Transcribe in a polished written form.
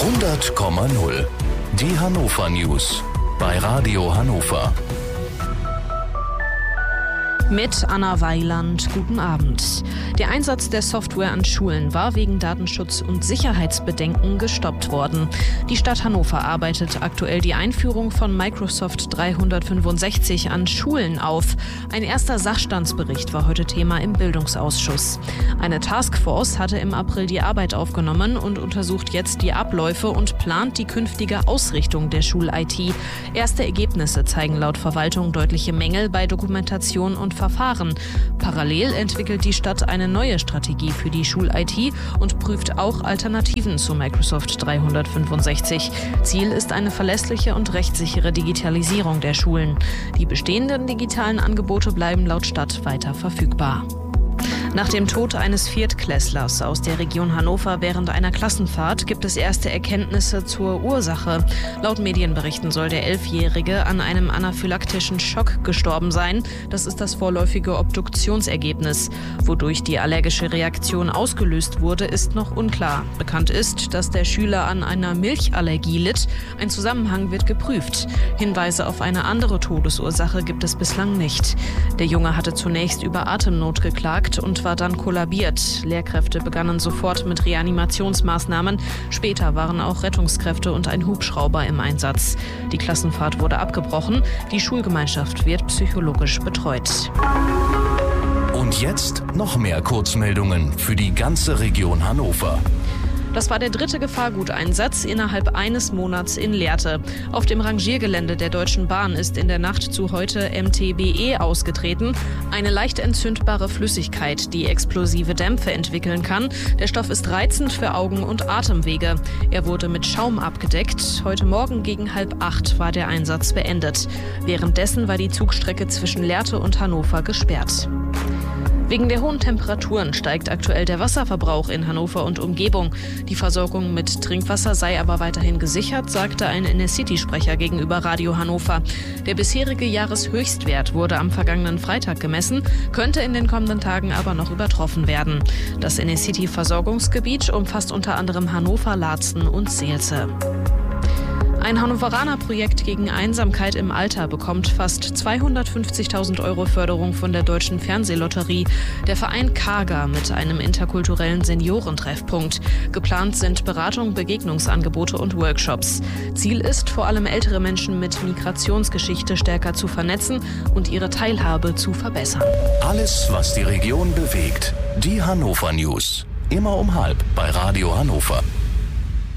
100,0. Die Hannover News bei Radio Hannover. Mit Anna Weiland, guten Abend. Der Einsatz der Software an Schulen war wegen Datenschutz- und Sicherheitsbedenken gestoppt worden. Die Stadt Hannover arbeitet aktuell die Einführung von Microsoft 365 an Schulen auf. Ein erster Sachstandsbericht war heute Thema im Bildungsausschuss. Eine Taskforce hatte im April die Arbeit aufgenommen und untersucht jetzt die Abläufe und plant die künftige Ausrichtung der Schul-IT. Erste Ergebnisse zeigen laut Verwaltung deutliche Mängel bei Dokumentation und Verfahren. Parallel entwickelt die Stadt eine neue Strategie für die Schul-IT und prüft auch Alternativen zu Microsoft 365. Ziel ist eine verlässliche und rechtssichere Digitalisierung der Schulen. Die bestehenden digitalen Angebote bleiben laut Stadt weiter verfügbar. Nach dem Tod eines Viertklässlers aus der Region Hannover während einer Klassenfahrt gibt es erste Erkenntnisse zur Ursache. Laut Medienberichten soll der 11-Jährige an einem anaphylaktischen Schock gestorben sein. Das ist das vorläufige Obduktionsergebnis. Wodurch die allergische Reaktion ausgelöst wurde, ist noch unklar. Bekannt ist, dass der Schüler an einer Milchallergie litt. Ein Zusammenhang wird geprüft. Hinweise auf eine andere Todesursache gibt es bislang nicht. Der Junge hatte zunächst über Atemnot geklagt und war dann kollabiert. Lehrkräfte begannen sofort mit Reanimationsmaßnahmen. Später waren auch Rettungskräfte und ein Hubschrauber im Einsatz. Die Klassenfahrt wurde abgebrochen. Die Schulgemeinschaft wird psychologisch betreut. Und jetzt noch mehr Kurzmeldungen für die ganze Region Hannover. Das war der dritte Gefahrguteinsatz innerhalb eines Monats in Lehrte. Auf dem Rangiergelände der Deutschen Bahn ist in der Nacht zu heute MTBE ausgetreten. Eine leicht entzündbare Flüssigkeit, die explosive Dämpfe entwickeln kann. Der Stoff ist reizend für Augen und Atemwege. Er wurde mit Schaum abgedeckt. Heute Morgen gegen 7:30 war der Einsatz beendet. Währenddessen war die Zugstrecke zwischen Lehrte und Hannover gesperrt. Wegen der hohen Temperaturen steigt aktuell der Wasserverbrauch in Hannover und Umgebung. Die Versorgung mit Trinkwasser sei aber weiterhin gesichert, sagte ein Inner-City-Sprecher gegenüber Radio Hannover. Der bisherige Jahreshöchstwert wurde am vergangenen Freitag gemessen, könnte in den kommenden Tagen aber noch übertroffen werden. Das Inner-City-Versorgungsgebiet umfasst unter anderem Hannover, Laatzen und Seelze. Ein Hannoveraner-Projekt gegen Einsamkeit im Alter bekommt fast 250.000 € Förderung von der Deutschen Fernsehlotterie. Der Verein Kaga mit einem interkulturellen Seniorentreffpunkt. Geplant sind Beratung, Begegnungsangebote und Workshops. Ziel ist, vor allem ältere Menschen mit Migrationsgeschichte stärker zu vernetzen und ihre Teilhabe zu verbessern. Alles, was die Region bewegt. Die Hannover News. Immer um 12:30 bei Radio Hannover.